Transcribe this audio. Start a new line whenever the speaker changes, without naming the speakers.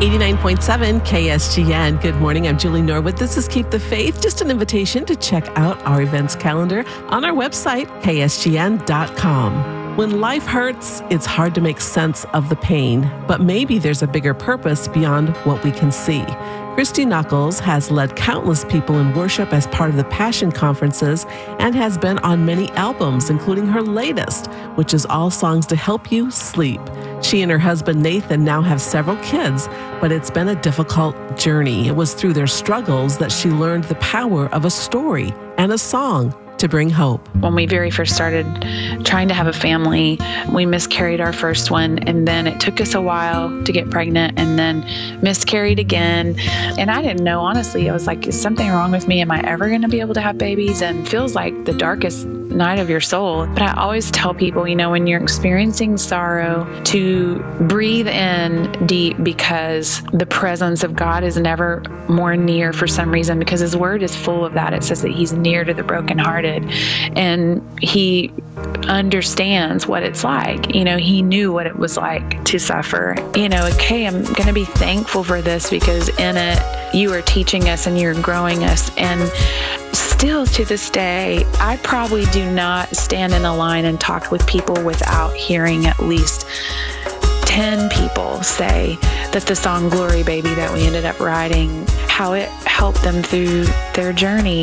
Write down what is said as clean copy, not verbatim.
89.7 KSGN. Good morning. I'm Julie Norwood. This is Keep the Faith. Just an invitation to check out our events calendar on our website, ksgn.com. When life hurts, it's hard to make sense of the pain, but maybe there's a bigger purpose beyond what we can see. Christy Knuckles has led countless people in worship as part of the Passion Conferences and has been on many albums, including her latest, which is All Songs to Help You Sleep. She and her husband Nathan now have several kids, but it's been a difficult journey. It was through their struggles that she learned the power of a story and a song to bring hope.
When we very first started trying to have a family, we miscarried our first one, and then it took us a while to get pregnant and then miscarried again. And I didn't know, honestly. I was like, is something wrong with me? Am I ever going to be able to have babies? And it feels like the darkest night of your soul. But I always tell people, when you're experiencing sorrow, to breathe in deep, because the presence of God is never more near for some reason, because His Word is full of that. It says that He's near to the brokenhearted, and He understands what it's like. He knew what it was like to suffer. Okay, I'm going to be thankful for this, because in it, you are teaching us and you're growing us. And still to this day, I probably do not stand in a line and talk with people without hearing at least 10 people say that the song Glory Baby that we ended up writing, how it helped them through their journey.